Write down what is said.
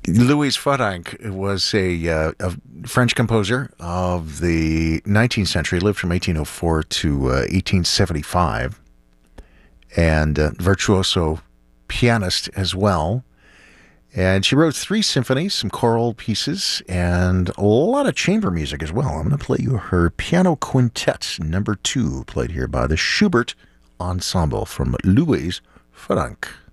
Louise Fadank was a French composer of the 19th century, lived from 1804 to 1875, and virtuoso pianist as well. And she wrote 3 symphonies, some choral pieces, and a lot of chamber music as well. I'm going to play you her Piano Quintet number 2, played here by the Schubert Ensemble from Louise Fadank.